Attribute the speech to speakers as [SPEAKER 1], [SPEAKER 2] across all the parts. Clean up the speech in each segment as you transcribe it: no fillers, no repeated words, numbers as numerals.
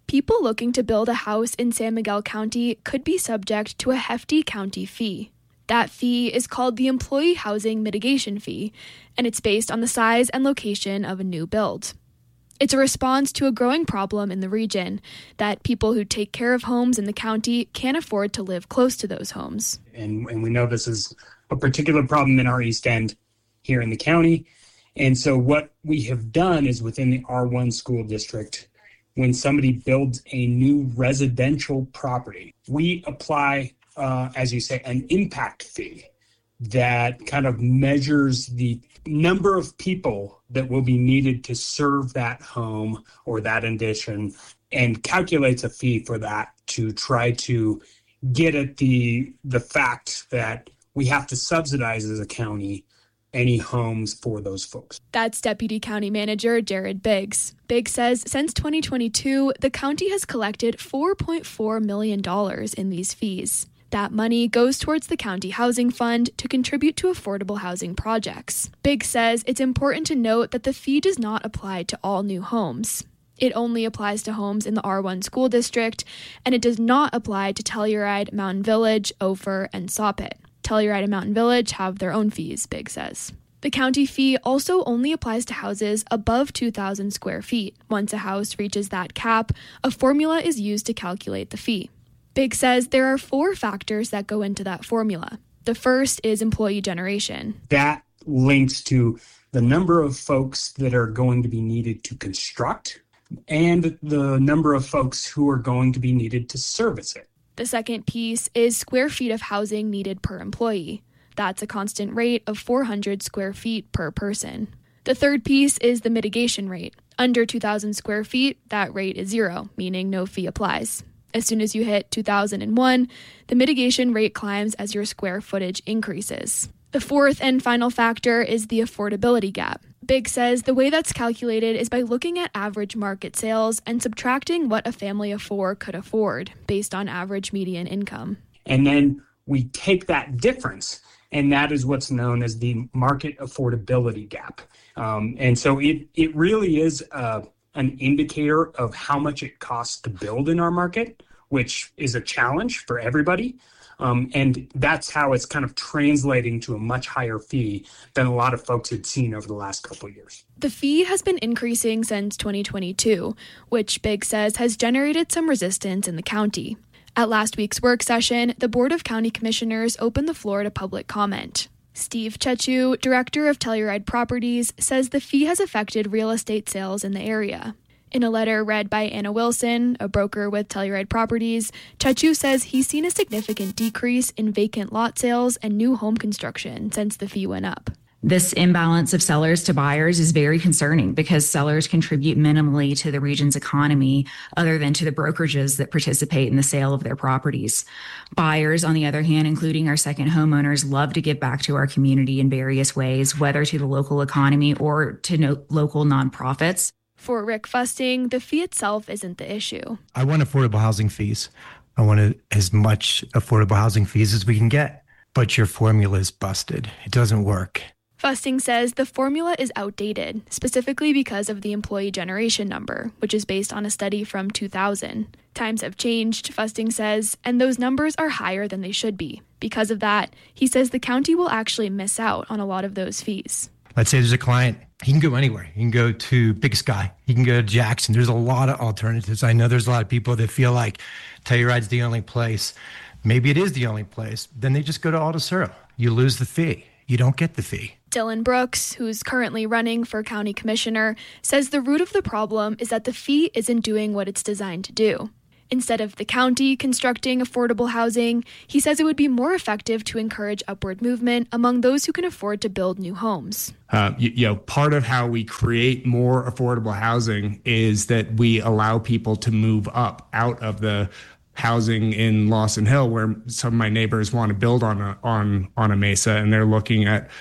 [SPEAKER 1] people looking to build a house in San Miguel County could be subject to a hefty county fee. That fee is called the Employee Housing Mitigation Fee, and it's based on the size and location of a new build. It's a response to a growing problem in the region that people who take care of homes in the county can't afford to live close to those homes.
[SPEAKER 2] And we know this is a particular problem in our East End here in the county. And so what we have done is within the R1 school district, when somebody builds a new residential property, we apply, as you say, an impact fee that kind of measures the number of people that will be needed to serve that home or that addition and calculates a fee for that to try to get at the fact that we have to subsidize as a county any homes for those folks.
[SPEAKER 1] That's Deputy County Manager Jared Biggs. Biggs says since 2022, the county has collected $4.4 million in these fees. That money goes towards the County Housing Fund to contribute to affordable housing projects. Biggs says it's important to note that the fee does not apply to all new homes. It only applies to homes in the R1 school district, and it does not apply to Telluride, Mountain Village, Ophir, and Saupit. Telluride and Mountain Village have their own fees, Biggs says. The county fee also only applies to houses above 2,000 square feet. Once a house reaches that cap, a formula is used to calculate the fee. Biggs says there are 4 factors that go into that formula. The first is employee generation.
[SPEAKER 2] That links to the number of folks that are going to be needed to construct and the number of folks who are going to be needed to service it.
[SPEAKER 1] The second piece is square feet of housing needed per employee. That's a constant rate of 400 square feet per person. The third piece is the mitigation rate. Under 2,000 square feet, that rate is 0, meaning no fee applies. As soon as you hit 2001, the mitigation rate climbs as your square footage increases. The fourth and final factor is the affordability gap. Biggs says the way that's calculated is by looking at average market sales and subtracting what a family of 4 could afford based on average median income.
[SPEAKER 2] And then we take that difference, and that is what's known as the market affordability gap. And so it really is an indicator of how much it costs to build in our market, which is a challenge for everybody. And that's how it's kind of translating to a much higher fee than a lot of folks had seen over the last couple of years.
[SPEAKER 1] The fee has been increasing since 2022, which Biggs says has generated some resistance in the county. At last week's work session, the Board of County Commissioners opened the floor to public comment. Steve Chechu, director of Telluride Properties, says the fee has affected real estate sales in the area. In a letter read by Anna Wilson, a broker with Telluride Properties, Chechu says he's seen a significant decrease in vacant lot sales and new home construction since the fee went up.
[SPEAKER 3] This imbalance of sellers to buyers is very concerning because sellers contribute minimally to the region's economy other than to the brokerages that participate in the sale of their properties. Buyers, on the other hand, including our second homeowners, love to give back to our community in various ways, whether to the local economy or to local nonprofits.
[SPEAKER 1] For Rick Fusting, the fee itself isn't the issue.
[SPEAKER 4] I want affordable housing fees. I want as much affordable housing fees as we can get. But your formula is busted. It doesn't work.
[SPEAKER 1] Fusting says the formula is outdated, specifically because of the employee generation number, which is based on a study from 2000. Times have changed, Fusting says, and those numbers are higher than they should be. Because of that, he says the county will actually miss out on a lot of those fees.
[SPEAKER 4] Let's say there's a client, he can go anywhere. He can go to Big Sky. He can go to Jackson. There's a lot of alternatives. I know there's a lot of people that feel like Telluride's the only place. Maybe it is the only place. Then they just go to Aldosuro. You lose the fee. You don't get the fee.
[SPEAKER 1] Dylan Brooks, who's currently running for county commissioner, says the root of the problem is that the fee isn't doing what it's designed to do. Instead of the county constructing affordable housing, he says it would be more effective to encourage upward movement among those who can afford to build new homes.
[SPEAKER 5] Part of how we create more affordable housing is that we allow people to move up out of the housing in Lawson Hill, where some of my neighbors want to build on a mesa, and they're looking at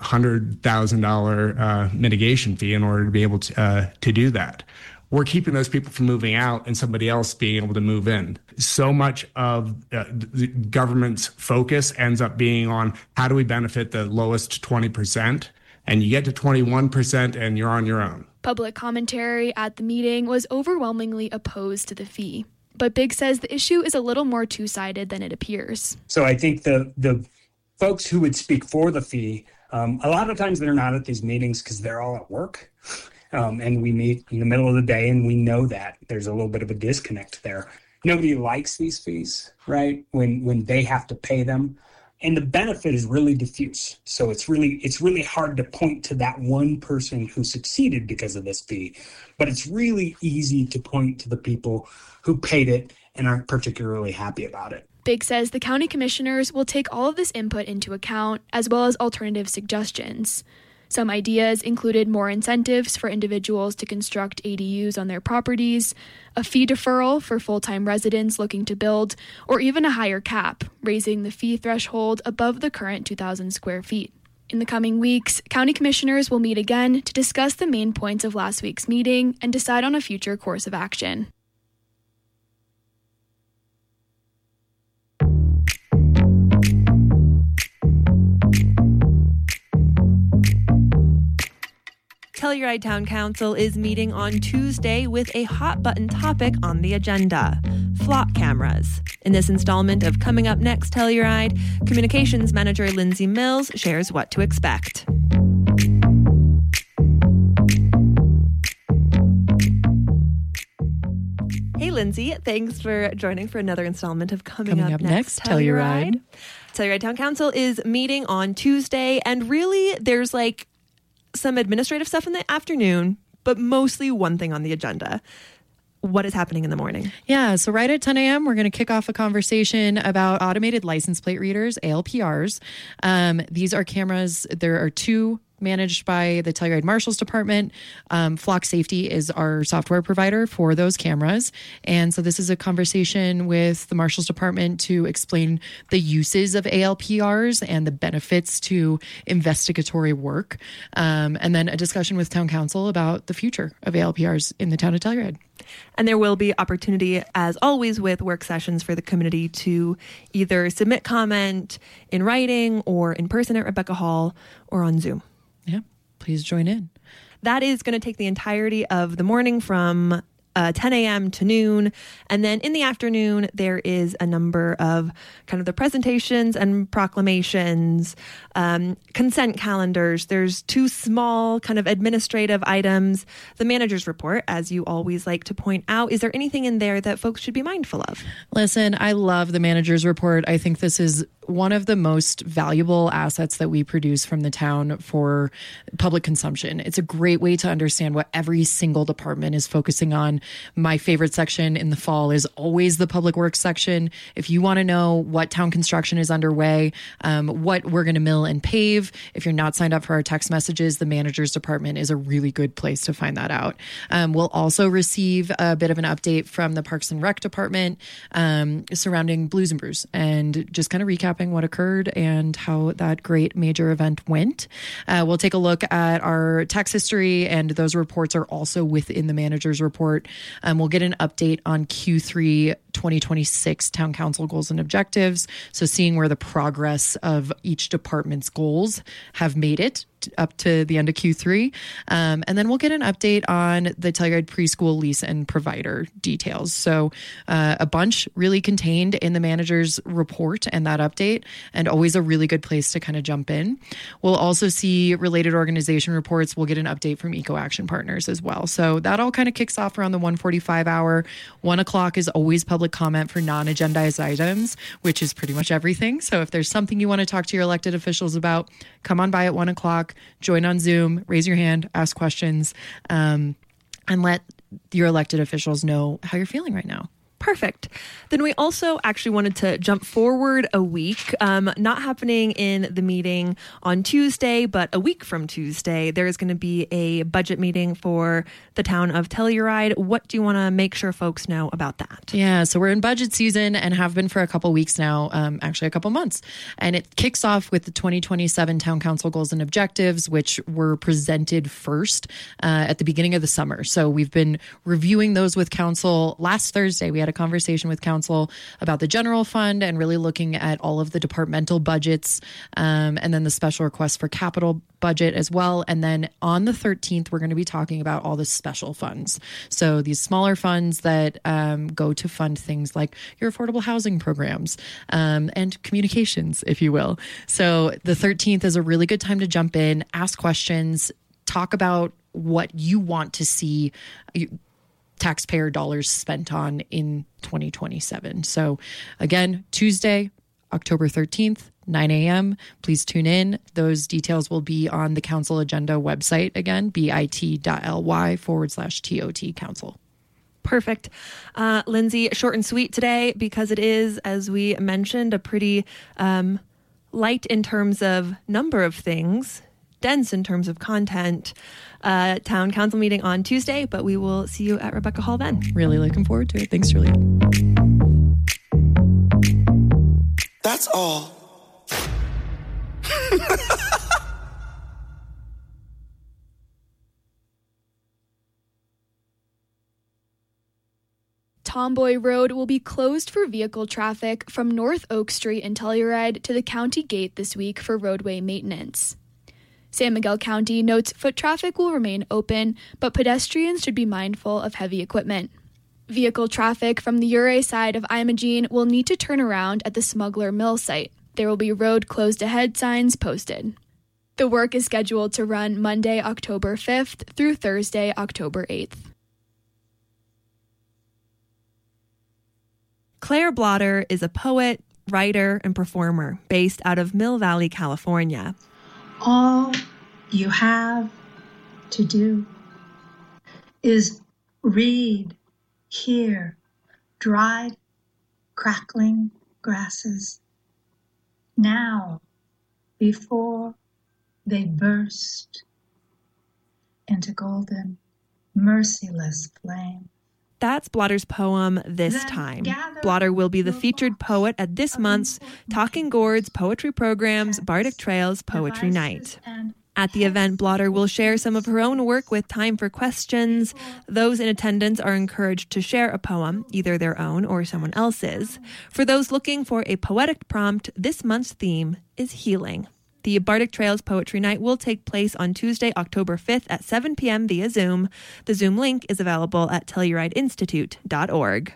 [SPEAKER 5] $100,000 mitigation fee in order to be able to do that. We're keeping those people from moving out and somebody else being able to move in. So much of the government's focus ends up being on how do we benefit the lowest 20%, and you get to 21% and you're on your own.
[SPEAKER 1] Public commentary at the meeting was overwhelmingly opposed to the fee. But Biggs says the issue is a little more two-sided than it appears.
[SPEAKER 2] So I think the folks who would speak for the fee, a lot of times they're not at these meetings because they're all at work. And we meet in the middle of the day, and we know that there's a little bit of a disconnect there. Nobody likes these fees, right? When they have to pay them. And the benefit is really diffuse. So it's really hard to point to that one person who succeeded because of this fee. But it's really easy to point to the people who paid it and aren't particularly happy about it.
[SPEAKER 1] Biggs says the county commissioners will take all of this input into account, as well as alternative suggestions. Some ideas included more incentives for individuals to construct ADUs on their properties, a fee deferral for full-time residents looking to build, or even a higher cap, raising the fee threshold above the current 2,000 square feet. In the coming weeks, county commissioners will meet again to discuss the main points of last week's meeting and decide on a future course of action.
[SPEAKER 6] Telluride Town Council is meeting on Tuesday with a hot-button topic on the agenda: flock cameras. In this installment of Coming Up Next Telluride, Communications Manager Lindsay Mills shares what to expect. Hey, Lindsay, thanks for joining for another installment of Coming Up Next Telluride. Telluride Town Council is meeting on Tuesday, and really there's some administrative stuff in the afternoon, but mostly one thing on the agenda. What is happening in the morning?
[SPEAKER 7] Yeah, so right at 10 a.m., we're going to kick off a conversation about automated license plate readers, ALPRs. These are cameras. There are two managed by the Telluride Marshal's Department. Flock Safety is our software provider for those cameras. And so this is a conversation with the Marshal's Department to explain the uses of ALPRs and the benefits to investigatory work. And then a discussion with Town Council about the future of ALPRs in the town of Telluride.
[SPEAKER 6] And there will be opportunity, as always, with work sessions for the community to either submit comment in writing or in person at Rebecca Hall or on Zoom.
[SPEAKER 7] Yeah, please join in.
[SPEAKER 6] That is going to take the entirety of the morning from 10 a.m. to noon. And then in the afternoon, there is a number of kind of the presentations and proclamations, consent calendars. There's two small kind of administrative items. The manager's report, as you always like to point out. Is there anything in there that folks should be mindful of?
[SPEAKER 7] Listen, I love the manager's report. I think this is one of the most valuable assets that we produce from the town for public consumption. It's a great way to understand what every single department is focusing on. My favorite section in the fall is always the public works section. If you want to know what town construction is underway, what we're going to mill and pave, if you're not signed up for our text messages, the manager's department is a really good place to find that out. We'll also receive a bit of an update from the Parks and Rec department surrounding Blues and Brews, and just kind of recap what occurred and how that great major event went. We'll take a look at our tax history, and those reports are also within the manager's report. We'll get an update on Q3 2026 Town Council goals and objectives. So seeing where the progress of each department's goals have made it up to the end of Q3. And then we'll get an update on the Telluride preschool lease and provider details. So a bunch really contained in the manager's report and that update, and always a really good place to kind of jump in. We'll also see related organization reports. We'll get an update from Eco Action Partners as well. So that all kind of kicks off around the 1:45 hour. 1 o'clock is always public comment for non-agendized items, which is pretty much everything. So if there's something you want to talk to your elected officials about, come on by at 1 o'clock. Join on Zoom, raise your hand, ask questions, and let your elected officials know how you're feeling right now.
[SPEAKER 6] Perfect. Then we also actually wanted to jump forward a week, not happening in the meeting on Tuesday, but a week from Tuesday, there is going to be a budget meeting for the town of Telluride. What do you want to make sure folks know about that?
[SPEAKER 7] Yeah, so we're in budget season and have been for a couple weeks now, actually a couple months. And it kicks off with the 2027 Town Council goals and objectives, which were presented first at the beginning of the summer. So we've been reviewing those with council. Last Thursday, we had a conversation with council about the general fund and really looking at all of the departmental budgets, and then the special request for capital budget as well. And then on the 13th, we're going to be talking about all the special funds. So these smaller funds that go to fund things like your affordable housing programs and communications, if you will. So the 13th is a really good time to jump in, ask questions, talk about what you want to see taxpayer dollars spent on in 2027. So again, Tuesday, October 13th, 9 a.m. Please tune in. Those details will be on the council agenda website again, bit.ly/TOT council.
[SPEAKER 6] Perfect. Lindsay, short and sweet today because it is, as we mentioned, a pretty light in terms of number of things, dense in terms of content. Town council meeting on Tuesday, but we will see you at Rebecca Hall then.
[SPEAKER 7] Really looking forward to it. Thanks, Julia.
[SPEAKER 8] That's all.
[SPEAKER 1] Tomboy Road will be closed for vehicle traffic from North Oak Street in Telluride to the county gate this week for roadway maintenance. San Miguel County notes foot traffic will remain open, but pedestrians should be mindful of heavy equipment. Vehicle traffic from the Ouray side of Imogene will need to turn around at the Smuggler Mill site. There will be road closed ahead signs posted. The work is scheduled to run Monday, October 5th through Thursday, October 8th.
[SPEAKER 6] Claire Blotter is a poet, writer, and performer based out of Mill Valley, California.
[SPEAKER 9] All you have to do is read, hear dried, crackling grasses. Now, before they burst into golden, merciless flame.
[SPEAKER 6] That's Blotter's poem This Time. Blotter will be the featured poet at this month's Talking Gourds Poetry Program's Bardic Trails Poetry Night. At the event, Blotter will share some of her own work with time for questions. Those in attendance are encouraged to share a poem, either their own or someone else's. For those looking for a poetic prompt, this month's theme is healing. The Bardic Trails Poetry Night will take place on Tuesday, October 5th at 7 p.m. via Zoom. The Zoom link is available at TellurideInstitute.org.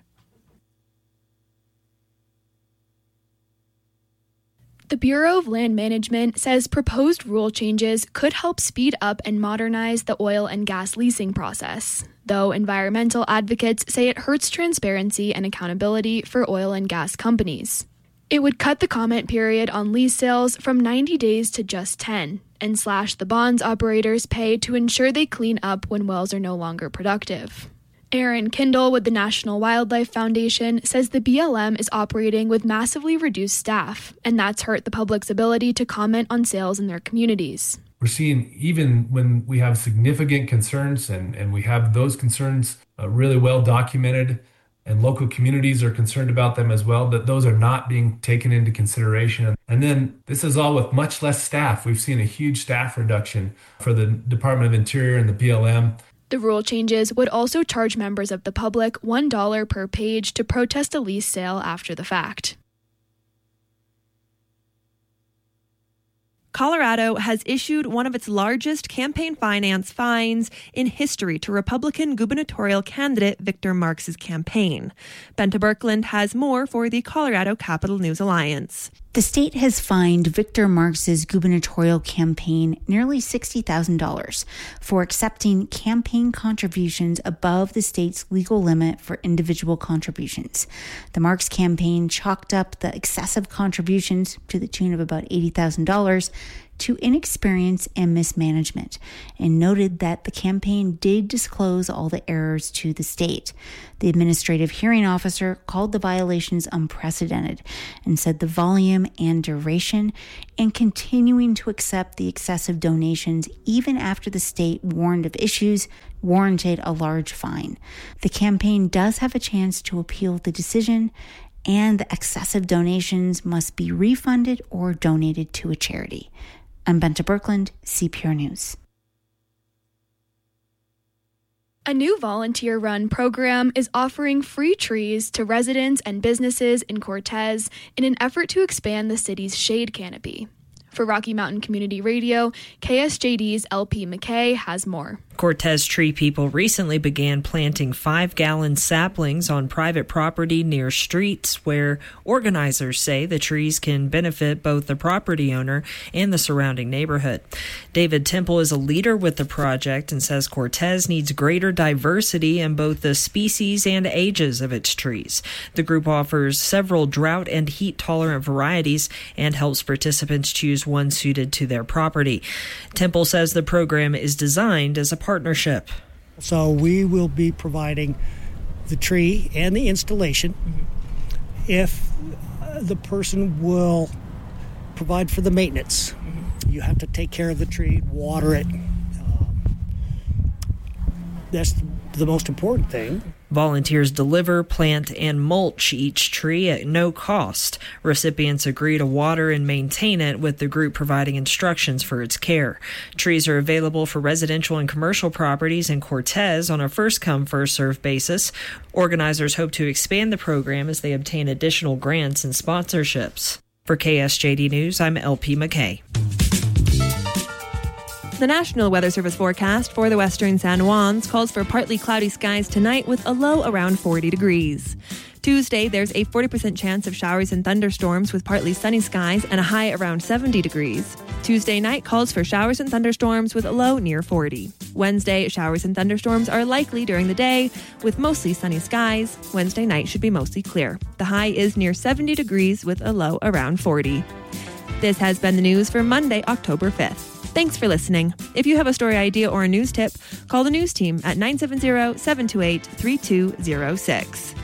[SPEAKER 1] The Bureau of Land Management says proposed rule changes could help speed up and modernize the oil and gas leasing process, though environmental advocates say it hurts transparency and accountability for oil and gas companies. It would cut the comment period on lease sales from 90 days to just 10 and slash the bonds operators pay to ensure they clean up when wells are no longer productive. Aaron Kindle with the National Wildlife Foundation says the BLM is operating with massively reduced staff, and that's hurt the public's ability to comment on sales in their communities.
[SPEAKER 10] We're seeing, even when we have significant concerns and we have those concerns really well documented, and local communities are concerned about them as well, that those are not being taken into consideration. And then this is all with much less staff. We've seen a huge staff reduction for the Department of Interior and the BLM.
[SPEAKER 1] The rule changes would also charge members of the public $1 per page to protest a lease sale after the fact.
[SPEAKER 6] Colorado has issued one of its largest campaign finance fines in history to Republican gubernatorial candidate Victor Marx's campaign. Benta Birkeland has more for the Colorado Capital News Alliance.
[SPEAKER 11] The state has fined Victor Marx's gubernatorial campaign nearly $60,000 for accepting campaign contributions above the state's legal limit for individual contributions. The Marx campaign chalked up the excessive contributions to the tune of about $80,000 to inexperience and mismanagement, and noted that the campaign did disclose all the errors to the state. The administrative hearing officer called the violations unprecedented and said the volume and duration and continuing to accept the excessive donations even after the state warned of issues warranted a large fine. The campaign does have a chance to appeal the decision, and the excessive donations must be refunded or donated to a charity. I'm Benta Birkeland, CPR News.
[SPEAKER 1] A new volunteer-run program is offering free trees to residents and businesses in Cortez in an effort to expand the city's shade canopy. For Rocky Mountain Community Radio, KSJD's LP McKay has more.
[SPEAKER 12] Cortez Tree People recently began planting 5-gallon saplings on private property near streets where organizers say the trees can benefit both the property owner and the surrounding neighborhood. David Temple is a leader with the project and says Cortez needs greater diversity in both the species and ages of its trees. The group offers several drought and heat-tolerant varieties and helps participants choose one suited to their property. Temple says the program is designed as a partnership.
[SPEAKER 13] So we will be providing the tree and the installation. If the person will provide for the maintenance, you have to take care of the tree, water it. That's the most important thing.
[SPEAKER 12] Volunteers deliver, plant, and mulch each tree at no cost. Recipients agree to water and maintain it, with the group providing instructions for its care. Trees are available for residential and commercial properties in Cortez on a first-come, first-served basis. Organizers hope to expand the program as they obtain additional grants and sponsorships. For KSJD News, I'm LP McKay.
[SPEAKER 6] The National Weather Service forecast for the western San Juans calls for partly cloudy skies tonight with a low around 40 degrees. Tuesday, there's a 40% chance of showers and thunderstorms with partly sunny skies and a high around 70 degrees. Tuesday night calls for showers and thunderstorms with a low near 40. Wednesday, showers and thunderstorms are likely during the day with mostly sunny skies. Wednesday night should be mostly clear. The high is near 70 degrees with a low around 40. This has been the news for Monday, October 5th. Thanks for listening. If you have a story idea or a news tip, call the news team at 970-728-3206.